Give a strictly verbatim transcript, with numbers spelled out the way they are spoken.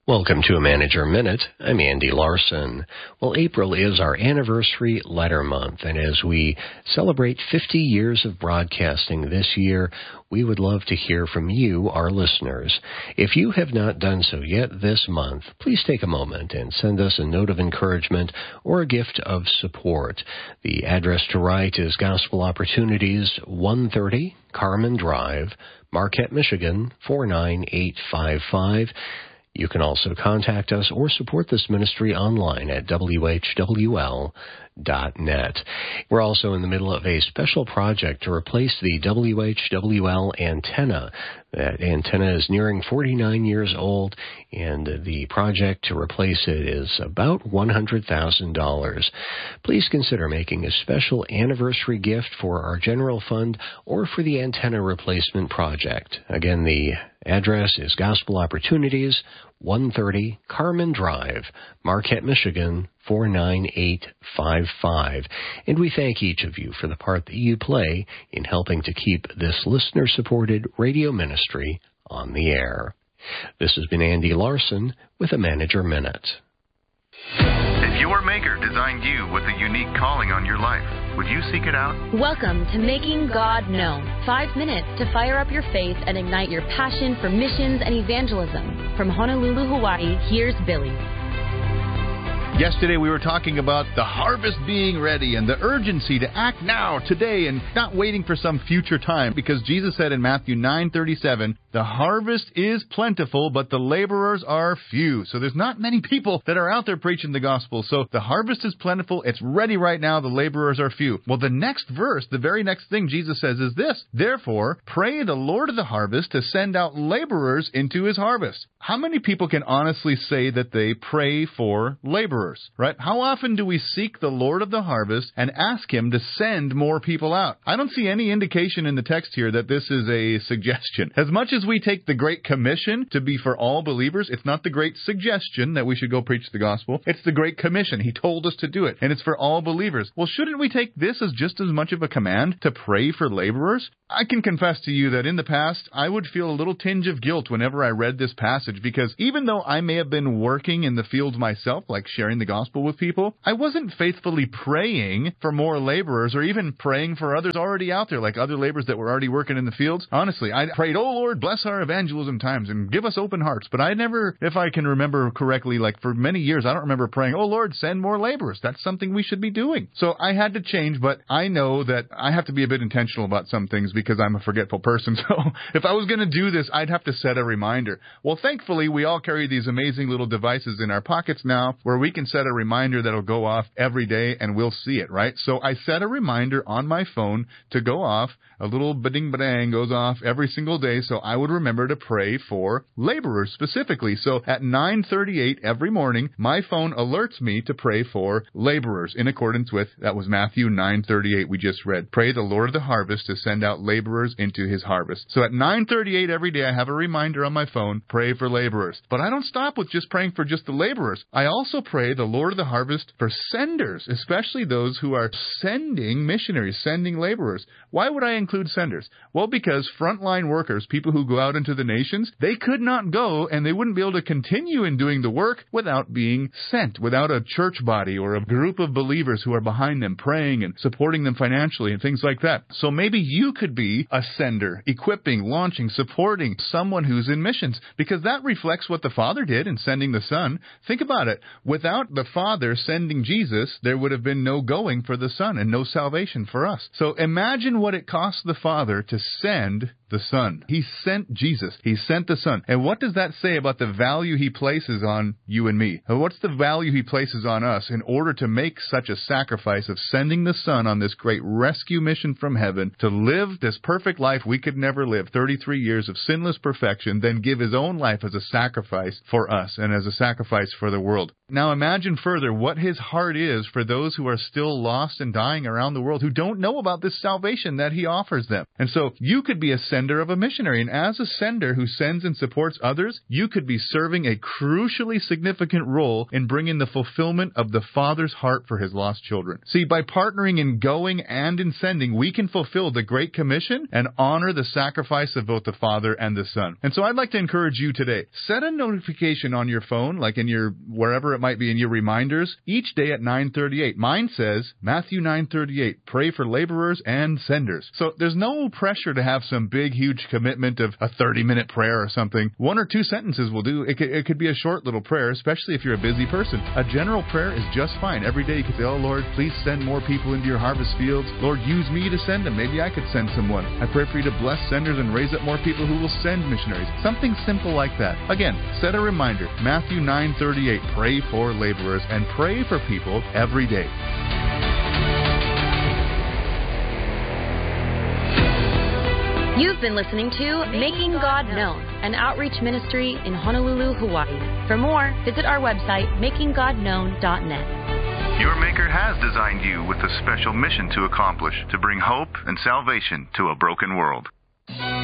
Welcome to A Manager Minute. I'm Andy Larson. Well, April is our anniversary letter month, and as we celebrate fifty years of broadcasting this year, we would love to hear from you, our listeners. If you have not done so yet this month, please take a moment and send us a note of encouragement or a gift of support. The address to write is Gospel Opportunities, one thirty Carmen Drive, Marquette, Michigan, four nine eight five five. You can also contact us or support this ministry online at W H W L dot net. We're also in the middle of a special project to replace the W H W L antenna. That antenna is nearing forty-nine years old, and the project to replace it is about one hundred thousand dollars. Please consider making a special anniversary gift for our general fund or for the antenna replacement project. Again, the address is Gospel Opportunities, one thirty Carmen Drive, Marquette, Michigan, four nine eight five five. And we thank each of you for the part that you play in helping to keep this listener-supported radio ministry on the air. This has been Andy Larson with A Manager Minute. If your Maker designed you with a unique calling on your life, would you seek it out? Welcome to Making God Known. Five minutes to fire up your faith and ignite your passion for missions and evangelism. From Honolulu, Hawaii, here's Billy. Yesterday we were talking about the harvest being ready and the urgency to act now, today, and not waiting for some future time, because Jesus said in Matthew nine thirty-seven, the harvest is plentiful, but the laborers are few. So there's not many people that are out there preaching the gospel. So the harvest is plentiful, it's ready right now, the laborers are few. Well, the next verse, the very next thing Jesus says is this: therefore, pray the Lord of the harvest to send out laborers into his harvest. How many people can honestly say that they pray for laborers? Right? How often do we seek the Lord of the harvest and ask him to send more people out? I don't see any indication in the text here that this is a suggestion. As much as we take the Great Commission to be for all believers, it's not the Great Suggestion that we should go preach the gospel. It's the Great Commission. He told us to do it, and it's for all believers. Well, shouldn't we take this as just as much of a command to pray for laborers? I can confess to you that in the past, I would feel a little tinge of guilt whenever I read this passage, because even though I may have been working in the field myself, like sharing the gospel with people, I wasn't faithfully praying for more laborers or even praying for others already out there, like other laborers that were already working in the fields. Honestly, I prayed, oh Lord, bless our evangelism times and give us open hearts. But I never, if I can remember correctly, like for many years, I don't remember praying, oh Lord, send more laborers. That's something we should be doing. So I had to change, but I know that I have to be a bit intentional about some things because I'm a forgetful person. So if I was going to do this, I'd have to set a reminder. Well, thankfully, we all carry these amazing little devices in our pockets now where we can set a reminder that'll go off every day and we'll see it, right? So I set a reminder on my phone to go off. A little ba-ding ba-dang goes off every single day, so I would remember to pray for laborers specifically. So at nine thirty-eight every morning, my phone alerts me to pray for laborers in accordance with, that was Matthew nine thirty-eight we just read. Pray the Lord of the harvest to send out laborers into his harvest. So at nine thirty-eight every day, I have a reminder on my phone, pray for laborers. But I don't stop with just praying for just the laborers. I also pray the Lord of the harvest for senders, especially those who are sending missionaries, sending laborers. Why would I include senders? Well, because frontline workers, people who go out into the nations, they could not go and they wouldn't be able to continue in doing the work without being sent, without a church body or a group of believers who are behind them praying and supporting them financially and things like that. So maybe you could be a sender, equipping, launching, supporting someone who's in missions, because that reflects what the Father did in sending the Son. Think about it. Without the Father sending Jesus, there would have been no going for the Son and no salvation for us. So imagine what it cost the Father to send the Son. He sent Jesus. He sent the Son. And what does that say about the value he places on you and me? What's the value he places on us in order to make such a sacrifice of sending the Son on this great rescue mission from heaven to live this perfect life we could never live, thirty-three years of sinless perfection, then give his own life as a sacrifice for us and as a sacrifice for the world? Now imagine further what his heart is for those who are still lost and dying around the world, who don't know about this salvation that he offers them. And so you could be a sender sender of a missionary. And as a sender who sends and supports others, you could be serving a crucially significant role in bringing the fulfillment of the Father's heart for his lost children. See, by partnering in going and in sending, we can fulfill the Great Commission and honor the sacrifice of both the Father and the Son. And so I'd like to encourage you today, set a notification on your phone, like in your, wherever it might be, in your reminders, each day at nine thirty-eight. Mine says, Matthew nine thirty-eight, pray for laborers and senders. So there's no pressure to have some big, huge commitment of a thirty-minute prayer or something. One or two sentences will do. It could, it could be a short little prayer, especially if you're a busy person. A general prayer is just fine. Every day you could say, oh, Lord, please send more people into your harvest fields. Lord, use me to send them. Maybe I could send someone. I pray for you to bless senders and raise up more people who will send missionaries. Something simple like that. Again, set a reminder. Matthew nine thirty-eight, pray for laborers and pray for people every day. You've been listening to Making God Known, an outreach ministry in Honolulu, Hawaii. For more, visit our website, making god known dot net. Your Maker has designed you with a special mission to accomplish, to bring hope and salvation to a broken world.